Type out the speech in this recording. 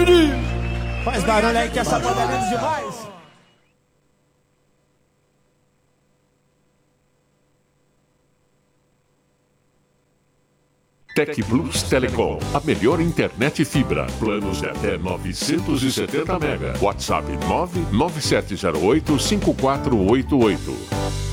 Faz barulho aí que essa banda é linda demais. Tec Plus Telecom, a melhor internet fibra. Planos de até 970 MB. WhatsApp 997085488.